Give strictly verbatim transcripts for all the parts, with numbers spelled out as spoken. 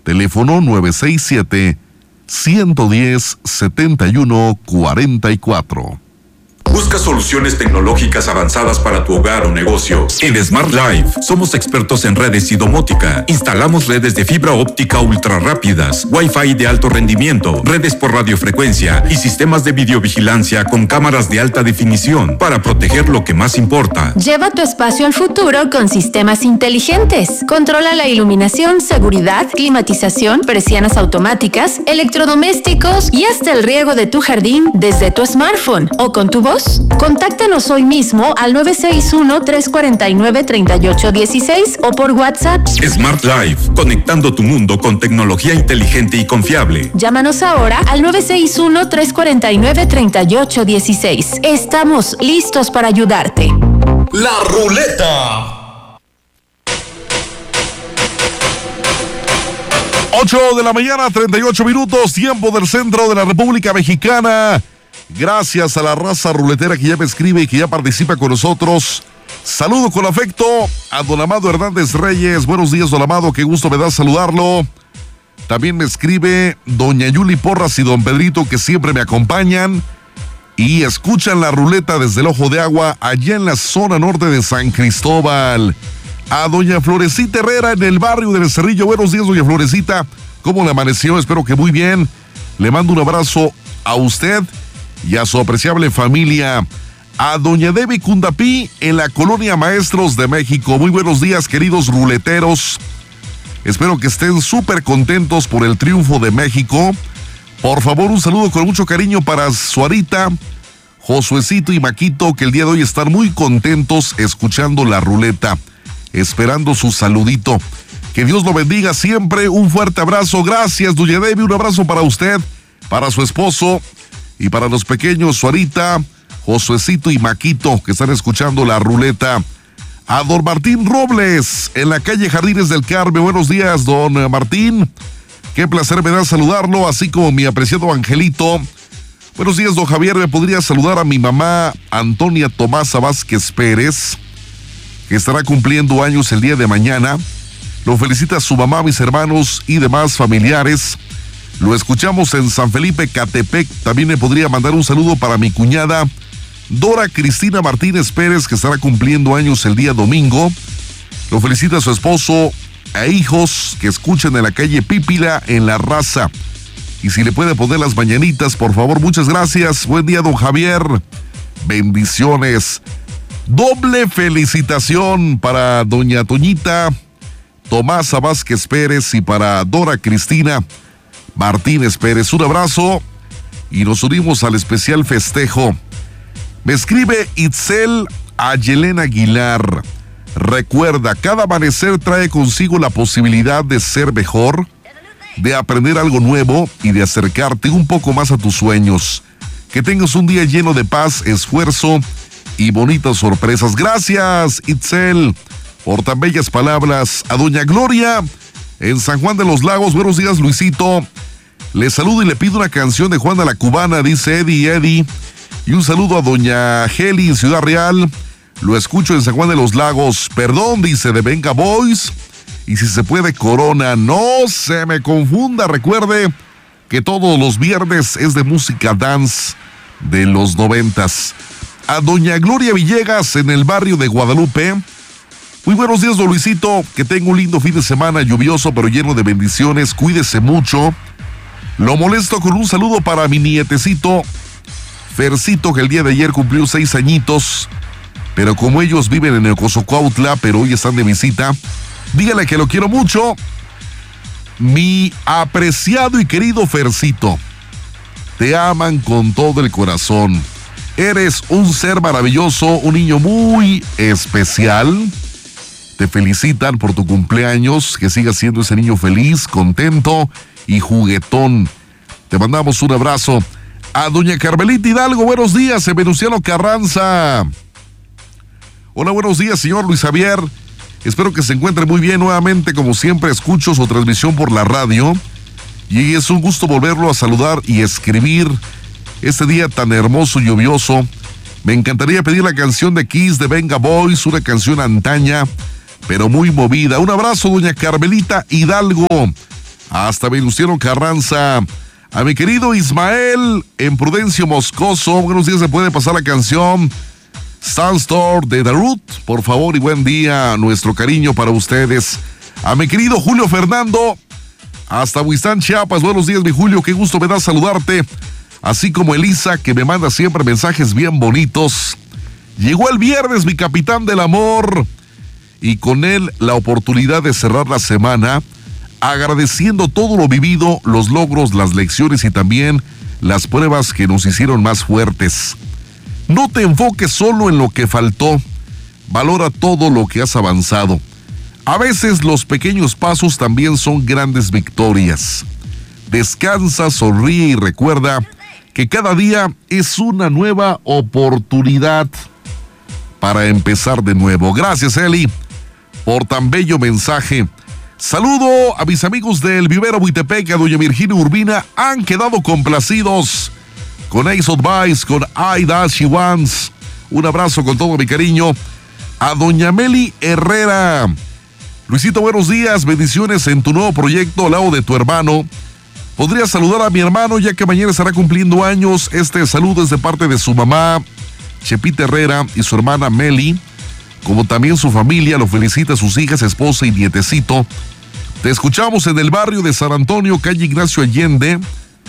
Teléfono nueve seis siete, uno uno cero, siete uno cuatro cuatro. Busca soluciones tecnológicas avanzadas para tu hogar o negocio. En Smart Life somos expertos en redes y domótica. Instalamos redes de fibra óptica ultra rápidas, Wi-Fi de alto rendimiento, redes por radiofrecuencia y sistemas de videovigilancia con cámaras de alta definición para proteger lo que más importa. Lleva tu espacio al futuro con sistemas inteligentes. Controla la iluminación, seguridad, climatización, persianas automáticas, electrodomésticos y hasta el riego de tu jardín desde tu smartphone o con tu voz. Contáctanos hoy mismo al nueve seis uno, tres cuatro nueve, tres ocho uno seis o por WhatsApp. Smart Life, conectando tu mundo con tecnología inteligente y confiable. Llámanos ahora al nueve seis uno, tres cuatro nueve, tres ocho uno seis. Estamos listos para ayudarte. La ruleta. ocho de la mañana, treinta y ocho minutos, tiempo del centro de la República Mexicana. Gracias a la raza ruletera que ya me escribe y que ya participa con nosotros. Saludo con afecto a don Amado Hernández Reyes. Buenos días, don Amado, qué gusto me da saludarlo. También me escribe doña Yuli Porras y don Pedrito, que siempre me acompañan y escuchan la ruleta desde el Ojo de Agua, allá en la zona norte de San Cristóbal. A doña Florecita Herrera en el barrio del Cerrillo. Buenos días, doña Florecita. ¿Cómo le amaneció? Espero que muy bien. Le mando un abrazo a usted y a su apreciable familia. A doña Debbie Cundapí en la Colonia Maestros de México. Muy buenos días, queridos ruleteros. Espero que estén súper contentos por el triunfo de México. Por favor, un saludo con mucho cariño para Suarita, Josuecito y Maquito, que el día de hoy están muy contentos escuchando la ruleta, esperando su saludito. Que Dios lo bendiga siempre. Un fuerte abrazo. Gracias, doña Debbie. Un abrazo para usted, para su esposo y para los pequeños Suarita, Josuecito y Maquito, que están escuchando la ruleta. A don Martín Robles, en la calle Jardines del Carmen. Buenos días, don Martín. Qué placer me da saludarlo, así como mi apreciado Angelito. Buenos días, don Javier. ¿Me podría saludar a mi mamá, Antonia Tomasa Vázquez Pérez, que estará cumpliendo años el día de mañana? Lo felicita su mamá, mis hermanos y demás familiares. Lo escuchamos en San Felipe, Catepec. También me podría mandar un saludo para mi cuñada Dora Cristina Martínez Pérez, que estará cumpliendo años el día domingo. Lo felicita a su esposo e hijos que escuchan en la calle Pípila, en La Raza. Y si le puede poner las mañanitas, por favor, muchas gracias. Buen día, don Javier. Bendiciones. Doble felicitación para doña Toñita Tomasa Vázquez Pérez y para Dora Cristina Martínez Pérez. Un abrazo y nos unimos al especial festejo. Me escribe Itzel Ayelena Aguilar. Recuerda, cada amanecer trae consigo la posibilidad de ser mejor, de aprender algo nuevo y de acercarte un poco más a tus sueños. Que tengas un día lleno de paz, esfuerzo y bonitas sorpresas. Gracias, Itzel, por tan bellas palabras. A doña Gloria en San Juan de los Lagos. Buenos días, Luisito. Le saludo y le pido una canción de Juana la Cubana, dice Eddie Eddie. Y un saludo a doña Geli en Ciudad Real. Lo escucho en San Juan de los Lagos. Perdón, dice, de Venga Boys. Y si se puede, Corona. No se me confunda. Recuerde que todos los viernes es de música dance de los noventas. A doña Gloria Villegas en el barrio de Guadalupe. Muy buenos días, don Luisito. Que tenga un lindo fin de semana, lluvioso pero lleno de bendiciones. Cuídese mucho. Lo molesto con un saludo para mi nietecito Fercito, que el día de ayer cumplió seis añitos, pero como ellos viven en el Cozocuautla, pero hoy están de visita, dígale que lo quiero mucho. Mi apreciado y querido Fercito, te aman con todo el corazón. Eres un ser maravilloso, un niño muy especial. Te felicitan por tu cumpleaños, que sigas siendo ese niño feliz, contento y juguetón. Te mandamos un abrazo. A doña Carmelita Hidalgo, buenos días, en Venustiano Carranza. Hola, buenos días, señor Luis Javier. Espero que se encuentre muy bien nuevamente. Como siempre, escucho su transmisión por la radio y es un gusto volverlo a saludar y escribir este día tan hermoso y lluvioso. Me encantaría pedir la canción de Kiss de Venga Boys, una canción antaña, pero muy movida. Un abrazo, doña Carmelita Hidalgo. hasta Venustiano Carranza. A mi querido Ismael en Prudencio Moscoso, buenos días, se puede pasar la canción Sandstorm de The Root, por favor, y buen día, nuestro cariño para ustedes. A mi querido Julio Fernando, hasta Huistán, Chiapas, buenos días, mi Julio, qué gusto me da saludarte. Así como Elisa, que me manda siempre mensajes bien bonitos. Llegó el viernes, mi capitán del amor, y con él la oportunidad de cerrar la semana, agradeciendo todo lo vivido, los logros, las lecciones y también las pruebas que nos hicieron más fuertes. No te enfoques solo en lo que faltó, valora todo lo que has avanzado. A veces los pequeños pasos también son grandes victorias. Descansa, sonríe y recuerda que cada día es una nueva oportunidad para empezar de nuevo. Gracias, Eli, por tan bello mensaje. Saludo a mis amigos del Vivero Buitepec, a doña Virginia Urbina, han quedado complacidos con Ace Advice, con I That She Wants. Un abrazo con todo mi cariño. A doña Meli Herrera. Luisito, buenos días, bendiciones en tu nuevo proyecto al lado de tu hermano. Podría saludar a mi hermano ya que mañana estará cumpliendo años. Este saludo es de parte de su mamá, Chepita Herrera, y su hermana Meli, como también su familia. Lo felicita a sus hijas, esposa y nietecito. Te escuchamos en el barrio de San Antonio, calle Ignacio Allende.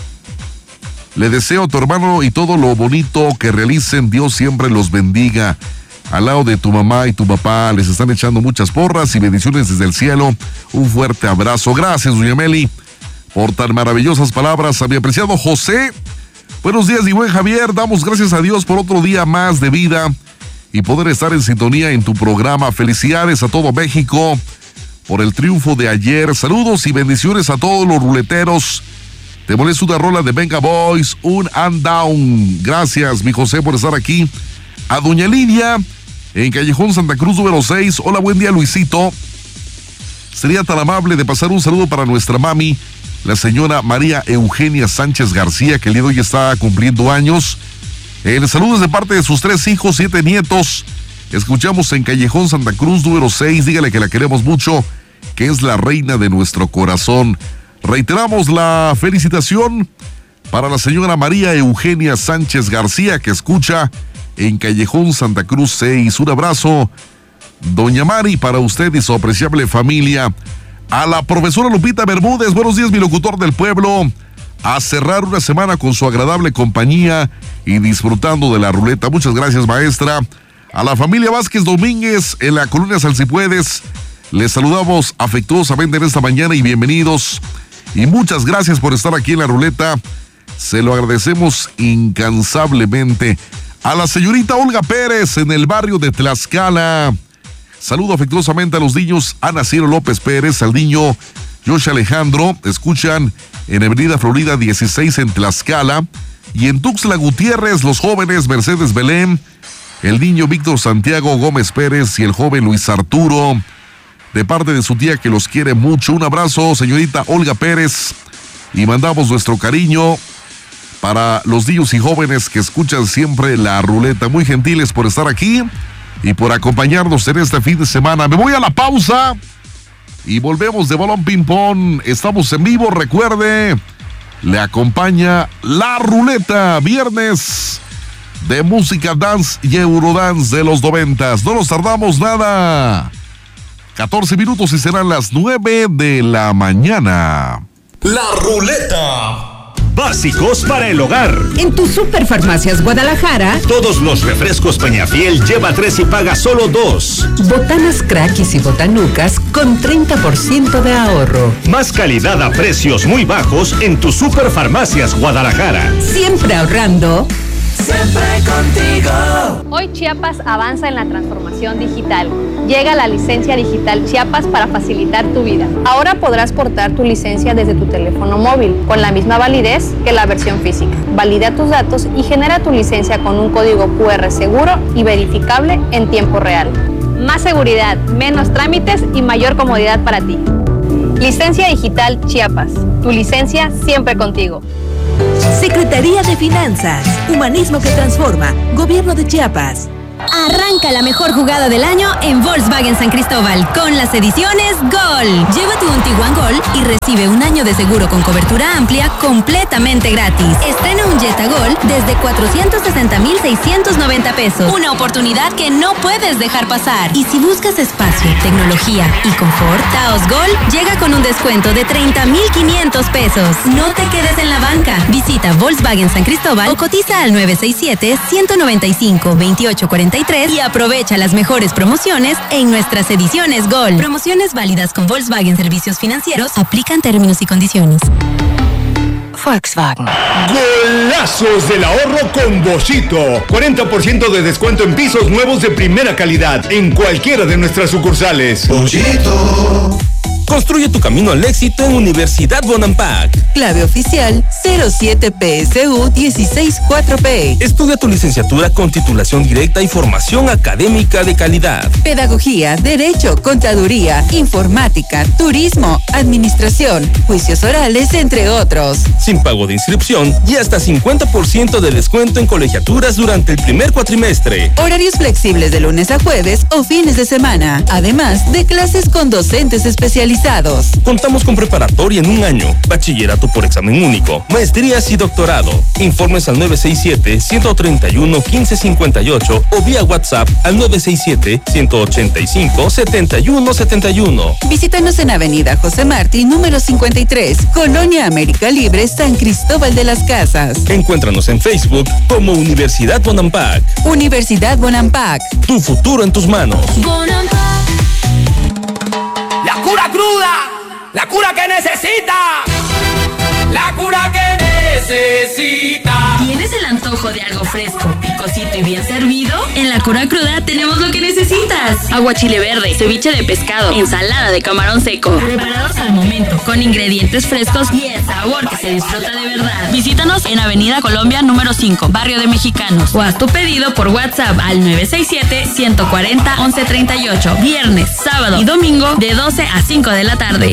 Le deseo a tu hermano y todo lo bonito que realicen. Dios siempre los bendiga. Al lado de tu mamá y tu papá les están echando muchas porras y bendiciones desde el cielo. Un fuerte abrazo. Gracias, doña Meli, por tan maravillosas palabras. A mi apreciado José, buenos días, y buen Javier. Damos gracias a Dios por otro día más de vida y poder estar en sintonía en tu programa. Felicidades a todo México por el triunfo de ayer. Saludos y bendiciones a todos los ruleteros. Te molesta una rola de Venga Boys, un and down. Gracias, mi José, por estar aquí. A doña Lidia, en Callejón Santa Cruz número seis. Hola, buen día, Luisito. Sería tan amable de pasar un saludo para nuestra mami, la señora María Eugenia Sánchez García, que el día de hoy está cumpliendo años. El saludo es de parte de sus tres hijos, siete nietos. Escuchamos en Callejón Santa Cruz número seis. Dígale que la queremos mucho, que es la reina de nuestro corazón. Reiteramos la felicitación para la señora María Eugenia Sánchez García, que escucha en Callejón Santa Cruz seis. Un abrazo, doña Mari, para usted y su apreciable familia. A la profesora Lupita Bermúdez, buenos días, mi locutor del pueblo. A cerrar una semana con su agradable compañía y disfrutando de la ruleta. Muchas gracias, maestra. A la familia Vázquez Domínguez en la colonia Salsipuedes, les saludamos afectuosamente en esta mañana y bienvenidos. Y muchas gracias por estar aquí en la ruleta. Se lo agradecemos incansablemente. A la señorita Olga Pérez en el barrio de Tlaxcala. Saludo afectuosamente a los niños Ana Ciro López Pérez, al niño Josh Alejandro. Escuchan en Avenida Florida dieciséis en Tlaxcala. Y en Tuxtla Gutiérrez, los jóvenes Mercedes Belén, el niño Víctor Santiago Gómez Pérez y el joven Luis Arturo, de parte de su tía que los quiere mucho. Un abrazo, señorita Olga Pérez, y mandamos nuestro cariño para los niños y jóvenes que escuchan siempre la ruleta. Muy gentiles por estar aquí y por acompañarnos en este fin de semana. Me voy a la pausa y volvemos de Balón Ping Pong. Estamos en vivo, recuerde, le acompaña la ruleta, viernes de música dance y eurodance de los noventas. No nos tardamos nada. catorce minutos y serán las nueve de la mañana. La ruleta. Básicos para el hogar. En tu Superfarmacias Guadalajara, Todos los refrescos Peñafiel lleva tres y paga solo dos. botanas Crackis y botanucas con treinta por ciento de ahorro. Más calidad a precios muy bajos en tu Superfarmacias Guadalajara. Siempre ahorrando. Siempre contigo. Hoy Chiapas avanza en la transformación digital. Llega la licencia digital Chiapas para facilitar tu vida. Ahora podrás portar tu licencia desde tu teléfono móvil, con la misma validez que la versión física. Valida tus datos y genera tu licencia con un código cu erre seguro y verificable en tiempo real. Más seguridad, menos trámites y mayor comodidad para ti. Licencia digital Chiapas. Tu licencia siempre contigo. Secretaría de Finanzas, Humanismo que Transforma, Gobierno de Chiapas. Arranca la mejor jugada del año en Volkswagen San Cristóbal con las ediciones Gol. Llévate un Tiguan Gol y recibe un año de seguro con cobertura amplia completamente gratis. Estrena un Jetta Gol desde cuatrocientos sesenta mil seiscientos noventa pesos. Una oportunidad que no puedes dejar pasar. Y si buscas espacio, tecnología y confort, Taos Gol llega con un descuento de treinta mil quinientos pesos. No te quedes en la banca. Visita Volkswagen San Cristóbal o cotiza al nueve seis siete, uno nueve cinco, dos ocho cuatro tres y aprovecha las mejores promociones en nuestras ediciones Gol. Promociones válidas con Volkswagen Servicios Financieros. Aplican términos y condiciones. Volkswagen. Golazos del ahorro con Boschito. cuarenta por ciento de descuento en pisos nuevos de primera calidad en cualquiera de nuestras sucursales. Boschito. Construye tu camino al éxito en Universidad Bonampak. Clave oficial cero siete P S U uno seis cuatro P. Estudia tu licenciatura con titulación directa y formación académica de calidad. Pedagogía, Derecho, Contaduría, Informática, Turismo, Administración, Juicios Orales, entre otros. Sin pago de inscripción y hasta cincuenta por ciento de descuento en colegiaturas durante el primer cuatrimestre. Horarios flexibles de lunes a jueves o fines de semana. Además de clases con docentes especializados. Contamos con preparatoria en un año, bachillerato por examen único, maestrías y doctorado. Informes al nueve seis siete, uno tres uno, uno cinco cinco ocho o vía WhatsApp al nueve seis siete, uno ocho cinco, siete uno siete uno. Visítanos en Avenida José Martí, número cincuenta y tres, Colonia América Libre, San Cristóbal de las Casas. Encuéntranos en Facebook como Universidad Bonampak. Universidad Bonampak. Tu futuro en tus manos. Bonampak. La cura cruda, la cura que necesita, la cura que necesita. ¿Tienes el antojo de algo fresco, picosito y bien servido? En la cura cruda tenemos lo que necesitas. Agua chile verde, ceviche de pescado, ensalada de camarón seco. Preparados al momento, con ingredientes frescos y el sabor que se disfruta de verdad. Visítanos en Avenida Colombia número cinco, Barrio de Mexicanos. O haz tu pedido por WhatsApp al nueve seis siete, uno cuatro cero, once treinta y ocho. Viernes, sábado y domingo de doce a cinco de la tarde.